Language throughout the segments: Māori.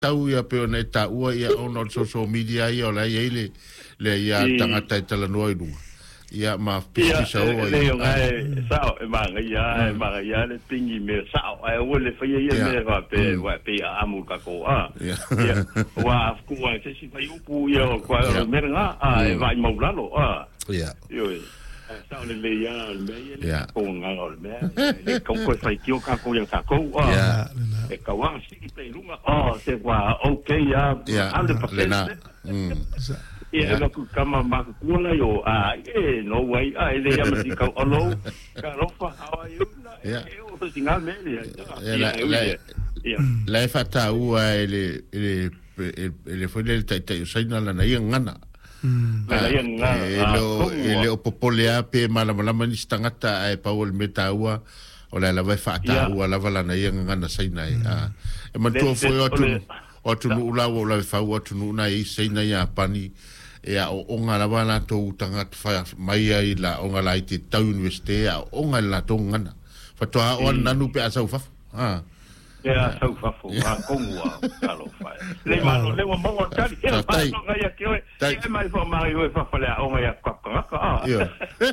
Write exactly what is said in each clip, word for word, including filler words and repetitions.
tau ia pe ona ta ua ia on social media ia o la ia le le ia tangata i tala noa i runga. Ia ma pisi sa o ia. Ia, ngai sao e manga ia, e manga ia le tingi me sao. Ai o le whaia ia me wa pe wa pe amu kako a. Ia. Wa kua se si whai upu ia o kua mera ngā a e vai maulalo a. Ia. Ia. Sao le le ia le me ia ko ngā o le me. Le kau koe whai kio kako ia kako a. Ia. E kawa si pe runga a se wa okay ia. Ia. Lena. Ia la ku kama ma ku la yo a e no way a le ya mati ka olo ka lo fa how are you ia e o singa me ia ia la fa ta u ele ele ele foi le tai tai sai na la na ia ngana la ia ngana ele ele o popole a pe mala mala mani stangata e paul meta u o la la vai fa ta u la vala na ia ngana sai na a e ma tu foi o tu o tu la o la fa o tu na i sai na ia pani e a o nga la wana to tanga fa mai ai la o nga la i te tau universite a o nga la to ngana fa to a o nanu pe a sau fa ha ya sau fa fo a kongua kalo fa le malo le mo mo tali e fa no ga ya ke e mai fo mai o fa fa le o nga ya ka ka ya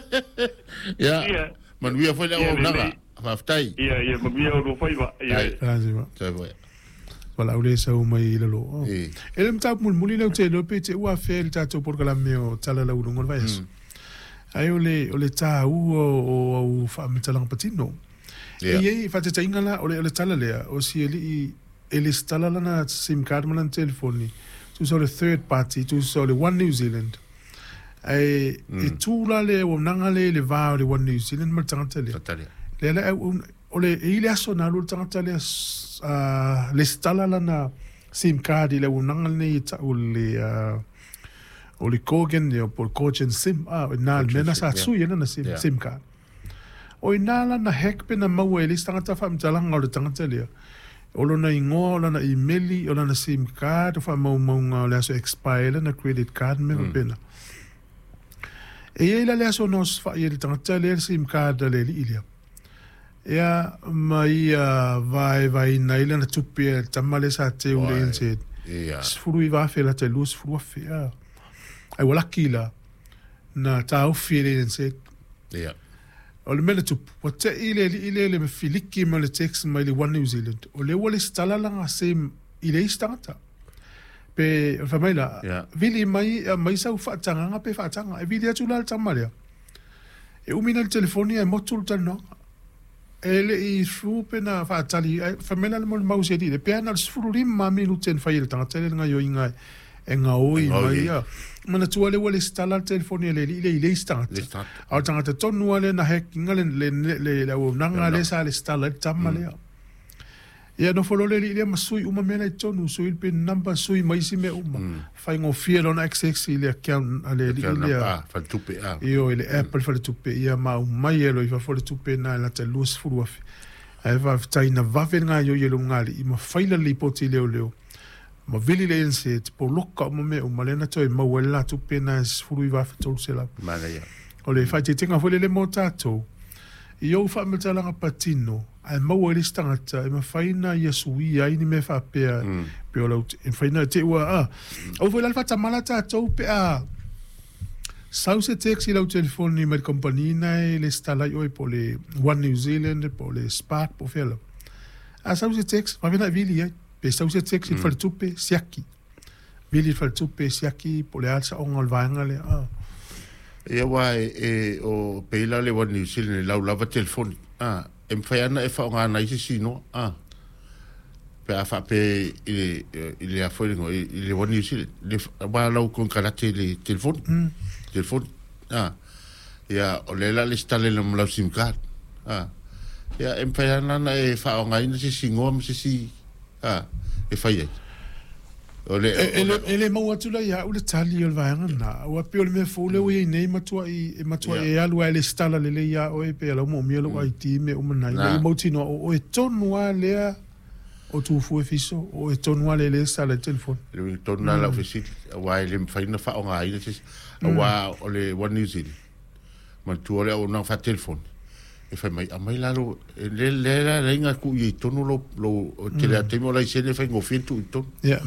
ya man wi fa le o nga fa ftai ya ya mo wi o fa iwa ya ya wala ule sa o mai lalo ele mta mul muli le te lo pe te ua fel ta to por kala meo tala la uno ngol vais ai ole ole ta u o o fa mta lang patino e ye fa te ingala ole ole tala le o si ele ele stala na sim card man telefoni tu so le third party tu so le one New Zealand ai e tu la le o nangale le va le one New Zealand mal tanga le le le ole ile aso na lu tanga le Uh, le stala lana sim card le unangal ni ta ule uh, ule kogen yo por kogen sim ah na mena sa su yena na sim yeah. sim card o inala na hack pe na maweli stanga ta fam talang ngol tanga tele olo na ingo la na emaili ola na sim card fa mo mo la so expire na credit card me mm. pena e ila le so nos fa yel tanga tele sim card le ilia ia mai vai vai naila na tupi tamale sa te ule inse ia sfuru va fe la te luz furu fe ai wala kila na ta ofile inse ia ole mele tup wate ile ile le filiki mele text mai le one New Zealand ole wale stala langa sem ile istata pe fa mai la vili mai mai sa fa tanga pe fa tanga e vili atula tamale e umina il telefoni e motul tanno ele i fu pena fa tali famela mo mausi di de pena sfuru rim ma minuten fa il tanga tele nga yo inga e nga oi mai ya mana tu ale wale stala telefoni ele ile ile start au tanga te tonu ale na hacking ale le le le o nanga le sa le stala tamale ya no folo le ile masui uma mena tonu sui pe number sui mai si me uma fa ngo fiel on access ile account ale ile fa tupe a io ile apple fa tupe ia ma mai elo i fa fo tupe na la te luz furu afi ai va taina va venga yo yelo ngali i ma faila li poti leo leo ma vili le ense po loka mo me uma lena to ma wela tupe na furu i va fa tol sela mala ya ole fa te tinga fo le le motato io fa metala patino ai mau ele stangata e ma faina ia sui ai ni me fa pe pe ola en faina te wa a o foi la fata malata to pe a sau se taxi la telefoni me compagnia na le stala oi po le One New Zealand po le Spark po fela a sau se taxi va vena vili ai pe sau se taxi fa tupe siaki vili fa tupe siaki po le alsa on al vanga le a e wa e o pe la le One New Zealand la lava telefoni ah em faiana e fa nga na isi sino ah pe a fa pe ile ile a foi ngo ile One New Zealand le ba la con karate le telefon telefon ah ya o le la le stale le la sim card ah ya em faiana na e fa nga isi singo am si ah e fai ole ele ele mo atula ya ule tali o vanga na o pe ole me fole o nei matua i matua e alu ele stala le ya o e pe ala mo mielo ai ti me o mana i mo tino o e tonu ale o tu fu fiso o e tonu ale le sala telefon le tonu ala ofisi wa ele faina fa o ngai le wa ole One New Zealand ma tu ole o na fa telefon e fai mai a mai lalo le le la renga ku i tonu lo lo te le atemo la sene fai ngo fitu to ya